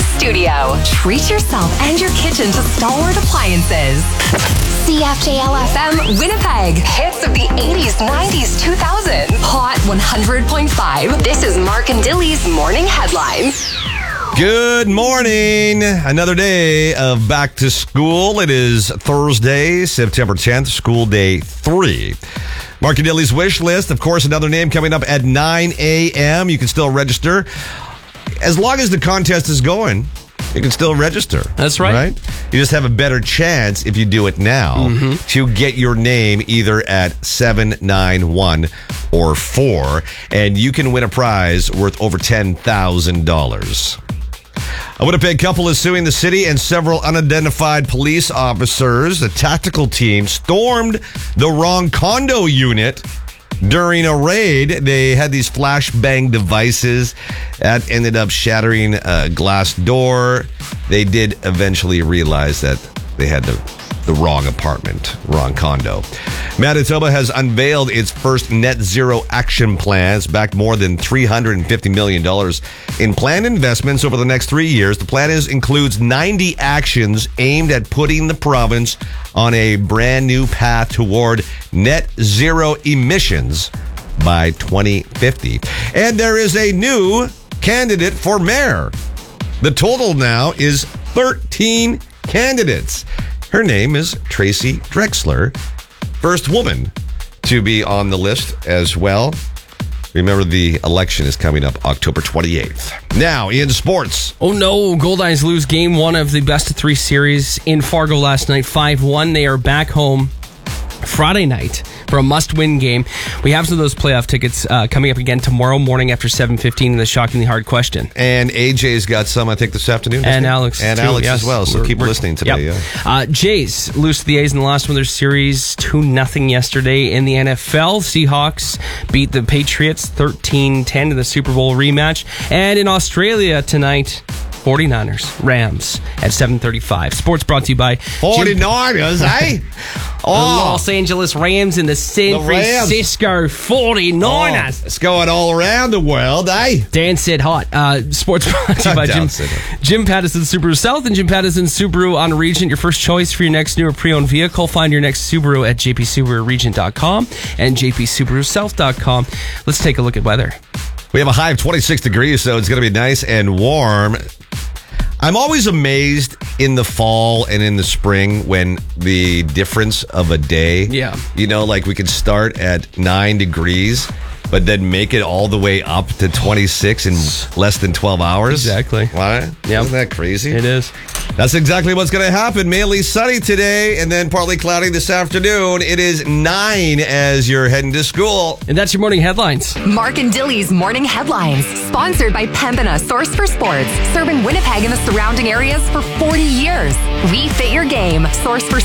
studio. Treat yourself and your kitchen to Stalwart Appliances. CFJL-FM Winnipeg. Hits of the 80s, 90s, 2000s. Hot 100.5. This is Mark and Dilly's Morning Headlines. Good morning. Another day of back to school. It is Thursday, September 10th, school day 3. Mark and Dilly's wish list. Of course, another name coming up at 9 a.m. You can still register. As long as the contest is going, you can still register. That's right. You just have a better chance if you do it now to get your name either at 7, 9, 1, or 4. And you can win a prize worth over $10,000. A Winnipeg couple is suing the city and several unidentified police officers. A tactical team stormed the wrong condo unit during a raid. They had these flashbang devices that ended up shattering a glass door. They did eventually realize that they had the wrong apartment, wrong condo. Manitoba has unveiled its first net zero action plan. It's backed more than $350 million in planned investments over the next 3 years. The plan includes 90 actions aimed at putting the province on a brand new path toward net zero emissions by 2050. And there is a new candidate for mayor. The total now is 13 candidates. Her name is Tracy Drexler, first woman to be on the list as well. Remember, the election is coming up October 28th. Now, in sports. Oh no, Goldeyes lose game 1 of the best of 3 series in Fargo last night, 5-1. They are back home Friday night for a must-win game. We have some of those playoff tickets coming up again tomorrow morning after 7:15 in the Shockingly Hard Question. And AJ's got some, I think, this afternoon. And Alex. And too, Alex yes. as well, so keep listening today. Yep. Yeah. Jays lose to the A's in the last one of their series, 2-0 yesterday. In the NFL, Seahawks beat the Patriots 13-10 in the Super Bowl rematch. And in Australia tonight, 49ers, Rams at 7:35. Sports brought to you by 49ers, eh? The Los Angeles Rams and the San Francisco 49ers. It's going all around the world, eh? Dan said hot. Sports brought to you by Jim Pattison Subaru South and Jim Pattison Subaru on Regent. Your first choice for your next new or pre-owned vehicle. Find your next Subaru at jpsubaruregent.com and jpsubarusouth.com. Let's take a look at weather. We have a high of 26 degrees, so it's going to be nice and warm. I'm always amazed in the fall and in the spring when the difference of a day. Yeah. You know, like we could start at 9 degrees, but then make it all the way up to 26 in less than 12 hours. Exactly. Right? Yeah. Isn't that crazy? It is. That's exactly what's going to happen. Mainly sunny today and then partly cloudy this afternoon. It is 9 as you're heading to school. And that's your morning headlines. Mark and Dilly's Morning Headlines. Sponsored by Pembina, source for sports. Serving Winnipeg and the surrounding areas for 40 years. We fit your game. Source for